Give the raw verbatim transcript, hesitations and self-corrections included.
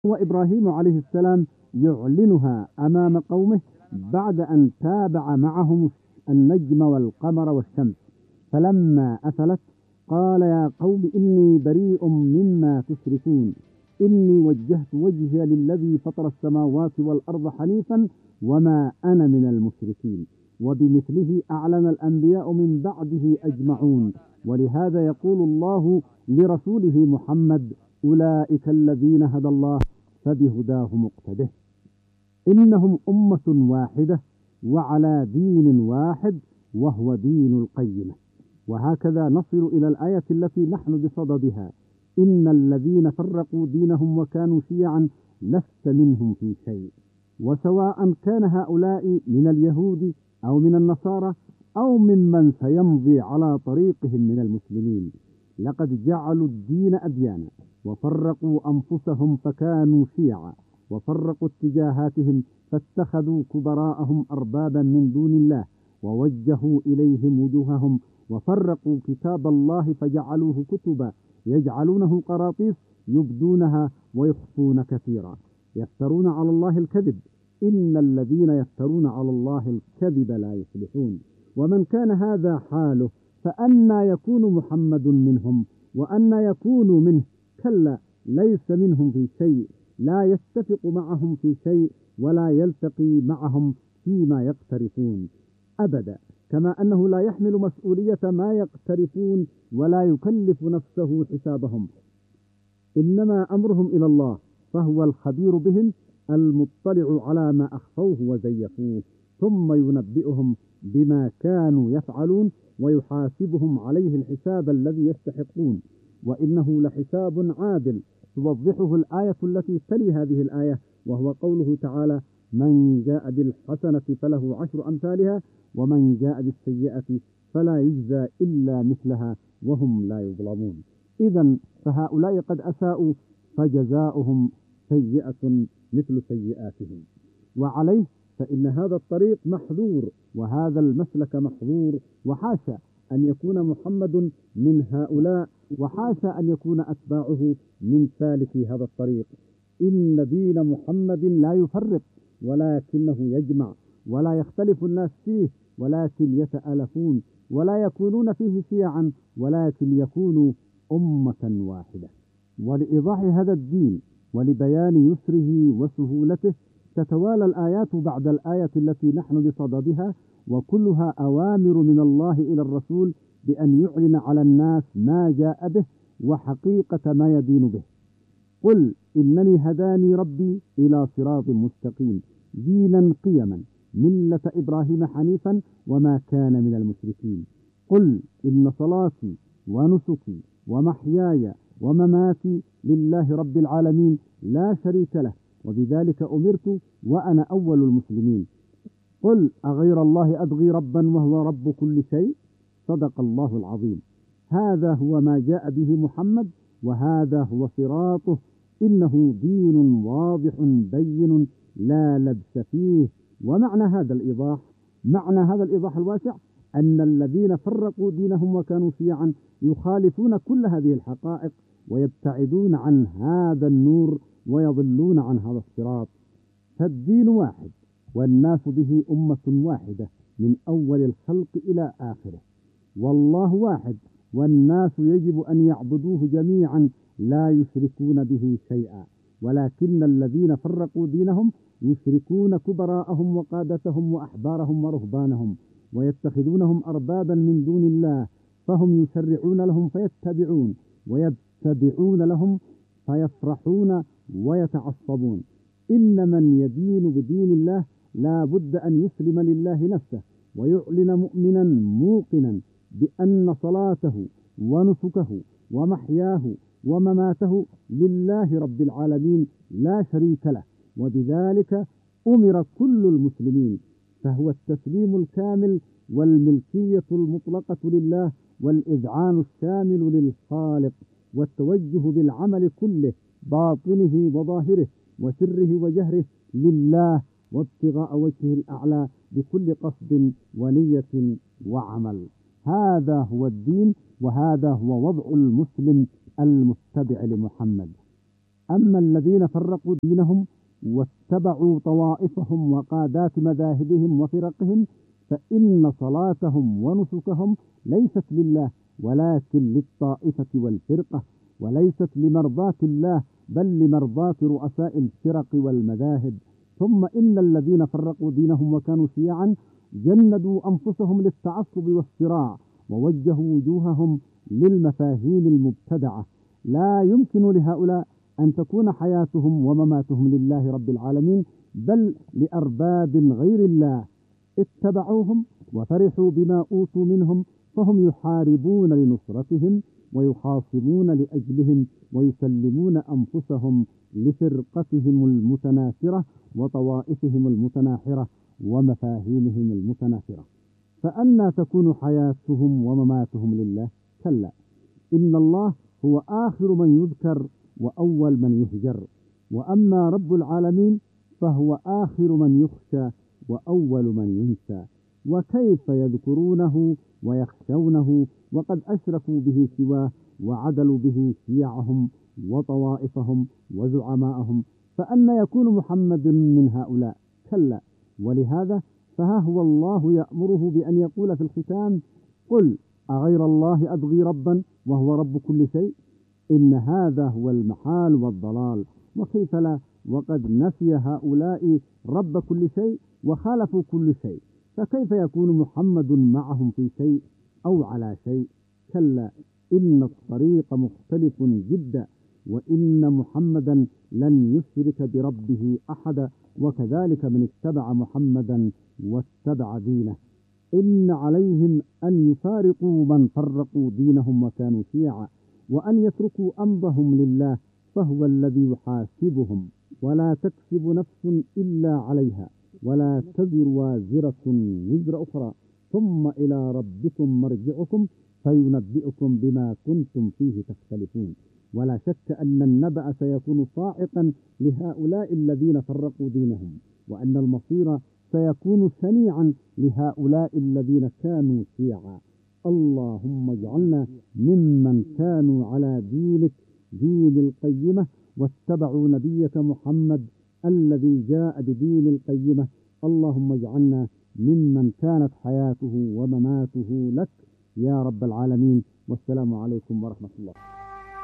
وإبراهيم عليه السلام يعلنها أمام قومه بعد أن تابع معهم النجم والقمر والشمس، فلما أفلت قال يا قوم إني بريء مما تشركون إني وجهت وجهي للذي فطر السماوات والأرض حنيفا وما أنا من المشركين. وبمثله أعلن الأنبياء من بعده أجمعون. ولهذا يقول الله لرسوله محمد أولئك الذين هدى الله فبهداه مقتده. إنهم أمة واحدة وعلى دين واحد وهو دين القيمة. وهكذا نصل إلى الآية التي نحن بصددها: إن الذين فرقوا دينهم وكانوا شيعا لست منهم في شيء. وسواء كان هؤلاء من اليهود أو من النصارى أو ممن سيمضي على طريقهم من المسلمين، لقد جعلوا الدين أديانا وفرقوا أنفسهم فكانوا شيعا، وفرقوا اتجاهاتهم فاتخذوا كبراءهم أربابا من دون الله ووجهوا إليهم وجوههم، وفرقوا كتاب الله فجعلوه كتبا يجعلونه قراطيس يبدونها ويخفون كثيرا، يفترون على الله الكذب. إن الذين يفترون على الله الكذب لا يفلحون. ومن كان هذا حاله فأنى يكون محمد منهم وأنى يكون منه؟ كلا، ليس منهم في شيء، لا يتفق معهم في شيء ولا يلتقي معهم فيما يقترفون أبدا، كما أنه لا يحمل مسؤولية ما يقترفون ولا يكلف نفسه حسابهم. إنما أمرهم إلى الله، فهو الخبير بهم المطلع على ما أخفوه وزيفوه، ثم ينبئهم بما كانوا يفعلون ويحاسبهم عليه الحساب الذي يستحقون. وإنه لحساب عادل توضحه الآية التي تلي هذه الآية، وهو قوله تعالى: من جاء بالحسنة فله عشر أمثالها ومن جاء بالسيئة فلا يجزى إلا مثلها وهم لا يظلمون. إذن فهؤلاء قد أساءوا فجزاؤهم سيئة مثل سيئاتهم. وعليه فإن هذا الطريق محظور وهذا المسلك محظور، وحاشا أن يكون محمد من هؤلاء، وحاشا أن يكون أتباعه من سالكي هذا الطريق. إن دين محمد لا يفرق ولكنه يجمع، ولا يختلف الناس فيه ولكن يتألفون، ولا يكونون فيه شيعا ولكن يكونوا أمة واحدة. ولإيضاح هذا الدين ولبيان يسره وسهولته تتوالى الآيات بعد الآية التي نحن بصددها، وكلها أوامر من الله إلى الرسول بأن يعلن على الناس ما جاء به وحقيقة ما يدين به. قل إنني هداني ربي إلى صراط مستقيم دينا قيما ملة إبراهيم حنيفا وما كان من المشركين. قل إن صلاتي ونسكي ومحياي ومماتي لله رب العالمين لا شريك له وبذلك أمرت وأنا أول المسلمين. قل أغير الله أبغي ربا وهو رب كل شيء. صدق الله العظيم. هذا هو ما جاء به محمد وهذا هو صراطه. إنه دين واضح بين لا لبس فيه. ومعنى هذا الإيضاح معنى هذا الإيضاح الواسع أن الذين فرقوا دينهم وكانوا شيعا يخالفون كل هذه الحقائق ويبتعدون عن هذا النور ويضلون عن هذا الصراط. فالدين واحد والناس به أمة واحدة من أول الخلق إلى آخره. والله واحد والناس يجب أن يعبدوه جميعا لا يشركون به شيئا، ولكن الذين فرقوا دينهم يشركون كبراءهم وقادتهم وأحبارهم ورهبانهم ويتخذونهم أربابا من دون الله، فهم يشرعون لهم فيتبعون ويتبعون لهم فيفرحون ويتعصبون. إن من يدين بدين الله لا بد أن يسلم لله نفسه ويعلن مؤمنا موقنا بأن صلاته ونسكه ومحياه ومماته لله رب العالمين لا شريك له، وبذلك أمر كل المسلمين، فهو التسليم الكامل والملكية المطلقة لله والإذعان الشامل للخالق والتوجه بالعمل كله باطنه وظاهره وسره وجهره لله وابتغاء وجهه الأعلى بكل قصد ونية وعمل. هذا هو الدين وهذا هو وضع المسلم المتبع لمحمد. أما الذين فرقوا دينهم واتبعوا طوائفهم وقادات مذاهبهم وفرقهم فإن صلاتهم ونسكهم ليست لله ولكن للطائفة والفرقة، وليست لمرضاة الله بل لمرضاة رؤساء الفرق والمذاهب. ثم إن الذين فرقوا دينهم وكانوا شيعا جندوا أنفسهم للتعصب والصراع ووجهوا وجوههم للمفاهيم المبتدعة. لا يمكن لهؤلاء أن تكون حياتهم ومماتهم لله رب العالمين بل لأرباب غير الله اتبعوهم وفرحوا بما أوتوا منهم، فهم يحاربون لنصرتهم ويخاصمون لأجلهم ويسلمون أنفسهم لفرقتهم المتناثرة وطوائفهم المتناحرة ومفاهيمهم المتناثرة. فأنى تكون حياتهم ومماتهم لله؟ كلا، إن الله هو آخر من يذكر وأول من يهجر، وأما رب العالمين فهو آخر من يخشى وأول من ينسى. وكيف يذكرونه ويخشونه وقد أشركوا به سواه وعدلوا به شيعهم وطوائفهم وزعماءهم؟ فأن يكون محمد من هؤلاء؟ كلا. ولهذا فها هو الله يأمره بأن يقول في الختام: قل أغير الله أبغي ربا وهو رب كل شيء؟ إن هذا هو المحال والضلال. وكيف لا، وقد نفي هؤلاء رب كل شيء وخالفوا كل شيء، فكيف يكون محمد معهم في شيء أو على شيء؟ كلا، إن الطريق مختلف جدا، وإن محمدا لن يشرك بربه أحدا، وكذلك من اتبع محمدا واتبع دينه. إن عليهم أن يفارقوا من فرقوا دينهم وكانوا شيعا، وأن يتركوا أمرهم لله فهو الذي يحاسبهم، ولا تكسب نفس إلا عليها ولا تزر وازرة وزر أخرى، ثم إلى ربكم مرجعكم فينبئكم بما كنتم فيه تختلفون. ولا شك أن النبأ سيكون صاعقا لهؤلاء الذين فرقوا دينهم، وأن المصير سيكون شنيعا لهؤلاء الذين كانوا شيعا. اللهم اجعلنا ممن كانوا على دينك دين القيمة واتبعوا نبيك محمد الذي جاء بدين القيمة. اللهم اجعلنا ممن كانت حياته ومماته لك يا رب العالمين. والسلام عليكم ورحمة الله.